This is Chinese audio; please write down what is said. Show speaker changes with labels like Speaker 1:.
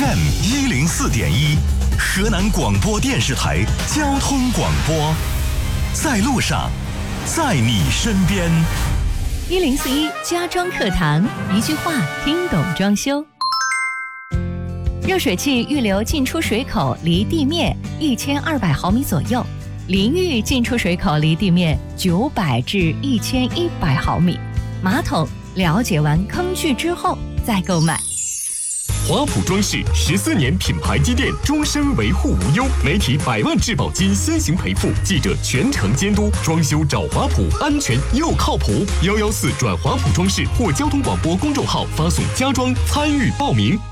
Speaker 1: FM104.1，河南广播电视台交通广播，在路上，在你身边。
Speaker 2: 1041家装课堂，一句话听懂装修。热水器预留进出水口离地面1200毫米左右，淋浴进出水口离地面900至1100毫米。马桶了解完坑距之后再购买。
Speaker 3: 华普装饰14年品牌积淀，终身维护无忧，媒体100万质保金先行赔付，记者全程监督，装修找华普，安全又靠谱。114转华普装饰或交通广播公众号发送家装参与报名。